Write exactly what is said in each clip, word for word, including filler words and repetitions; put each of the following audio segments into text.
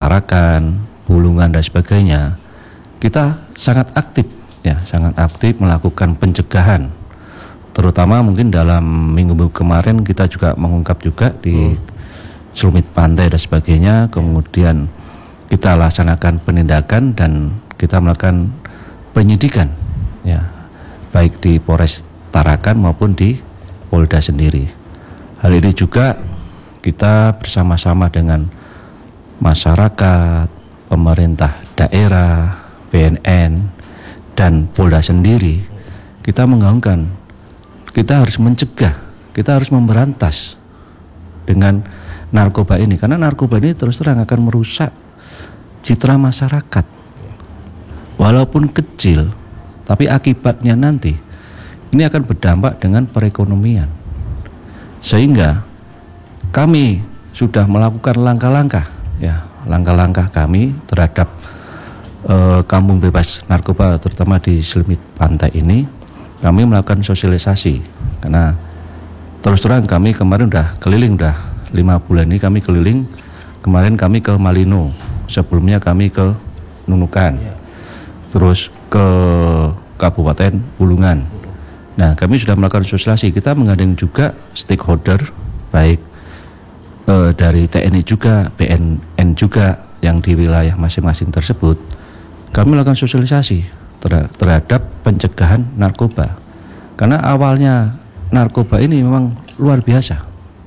Tarakan, Bulungan dan sebagainya, kita sangat aktif ya, sangat aktif melakukan pencegahan. Terutama mungkin dalam minggu-minggu kemarin kita juga mengungkap juga di hmm. Selumit Pantai dan sebagainya. Kemudian kita laksanakan penindakan dan kita melakukan penyidikan ya, baik di Polres Tarakan maupun di Polda sendiri. Hal ini juga kita bersama-sama dengan masyarakat, pemerintah daerah, B N N, dan Polda sendiri, kita menggaungkan, kita harus mencegah, kita harus memberantas dengan narkoba ini, karena narkoba ini terus terang akan merusak citra masyarakat. Walaupun kecil, tapi akibatnya nanti ini akan berdampak dengan perekonomian. Sehingga kami sudah melakukan langkah-langkah ya, langkah-langkah kami terhadap eh, kampung bebas narkoba terutama di Selumit Pantai ini. Kami melakukan sosialisasi karena terus terang kami kemarin udah keliling, udah lima bulan ini kami keliling. Kemarin kami ke Malino, sebelumnya kami ke Nunukan, terus ke Kabupaten Bulungan. Nah, kami sudah melakukan sosialisasi. Kita menggandeng juga stakeholder, baik eh, dari T N I juga, B N N juga yang di wilayah masing-masing tersebut. Kami melakukan sosialisasi terhadap pencegahan narkoba. Karena awalnya narkoba ini memang luar biasa.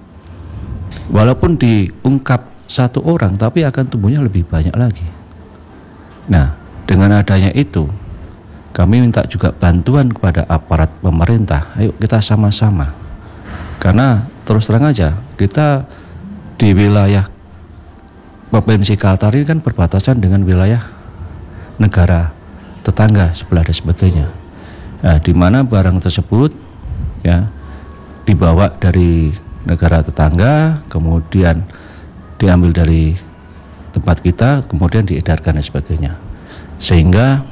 Walaupun diungkap satu orang, tapi akan tumbuhnya lebih banyak lagi. Nah, dengan adanya itu, kami minta juga bantuan kepada aparat pemerintah. Ayo kita sama-sama. Karena terus terang aja, kita di wilayah Provinsi Kaltara ini kan berbatasan dengan wilayah negara tetangga sebelah dan sebagainya. Nah, di mana barang tersebut ya dibawa dari negara tetangga, kemudian diambil dari tempat kita, kemudian diedarkan dan sebagainya. Sehingga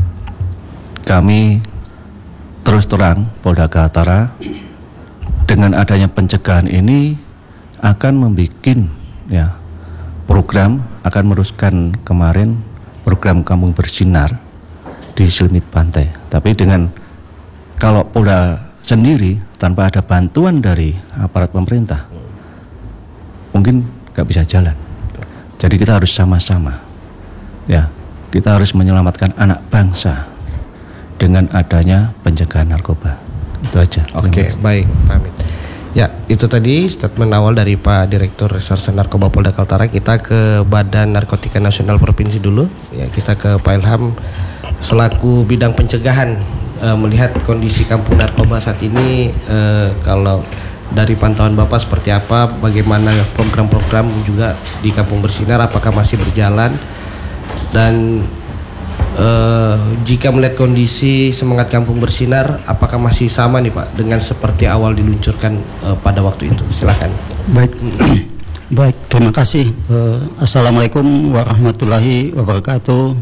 kami terus terang Polda Kaltara dengan adanya pencegahan ini akan membuat ya program, akan meneruskan kemarin program Kampung Bersinar di Selumit Pantai. Tapi dengan kalau Polda sendiri tanpa ada bantuan dari aparat pemerintah mungkin nggak bisa jalan. Jadi kita harus sama-sama ya, kita harus menyelamatkan anak bangsa dengan adanya pencegahan narkoba. Itu aja. Oke, baik, pamit. Ya, itu tadi statement awal dari Pak Direktur Reserse Narkoba Polda Kaltara. Kita ke Badan Narkotika Nasional Provinsi dulu. Ya, kita ke Pak Ilham selaku bidang pencegahan, e, melihat kondisi kampung narkoba saat ini, e, kalau dari pantauan Bapak seperti apa, bagaimana program-program juga di Kampung Bersinar, apakah masih berjalan, dan Uh, jika melihat kondisi semangat Kampung Bersinar, apakah masih sama nih Pak dengan seperti awal diluncurkan uh, pada waktu itu? Silakan. Baik, baik, terima kasih. Uh, Assalamualaikum warahmatullahi wabarakatuh.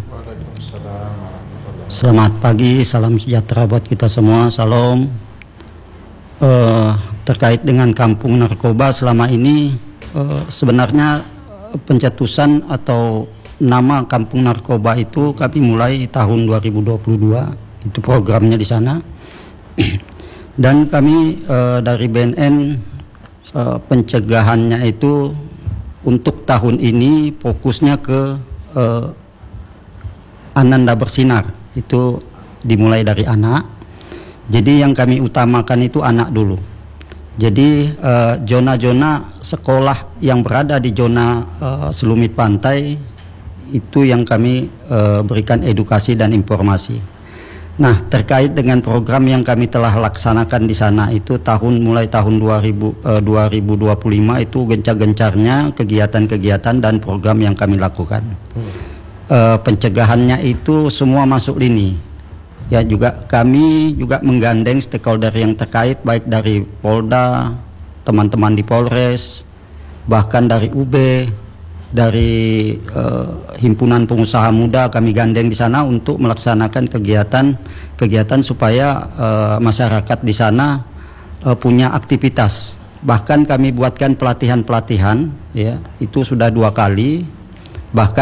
Selamat pagi, salam sejahtera buat kita semua. Salam. Uh, terkait dengan Kampung Narkoba selama ini, uh, sebenarnya pencetusan atau nama Kampung Narkoba itu kami mulai tahun dua ribu dua puluh dua, itu programnya di sana. Dan kami e, dari B N N e, pencegahannya itu untuk tahun ini fokusnya ke e, Ananda Bersinar, itu dimulai dari anak. Jadi yang kami utamakan itu anak dulu. Jadi zona-zona sekolah yang berada di zona e, Selumit Pantai itu yang kami e, berikan edukasi dan informasi. Nah, terkait dengan program yang kami telah laksanakan di sana itu tahun mulai tahun dua ribu, e, dua ribu dua puluh lima itu gencar-gencarnya kegiatan-kegiatan dan program yang kami lakukan. Hmm. E, pencegahannya itu semua masuk lini. Ya, juga kami juga menggandeng stakeholder yang terkait, baik dari Polda, teman-teman di Polres, bahkan dari U B, dari uh, himpunan pengusaha muda kami gandeng di sana untuk melaksanakan kegiatan-kegiatan supaya uh, masyarakat di sana uh, punya aktivitas. Bahkan kami buatkan pelatihan-pelatihan, ya itu sudah dua kali. Bahkan